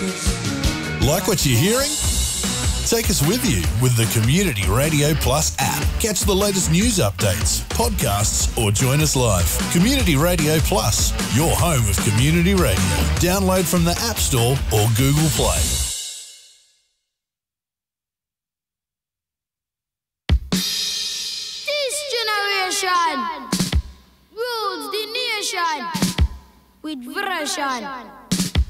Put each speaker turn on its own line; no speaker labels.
Like what you're hearing? Take us with you with the Community Radio Plus app. Catch the latest news updates, podcasts, or join us live. Community Radio Plus, your home of community radio. Download from the App Store or Google Play.
This generation rules the nation with version.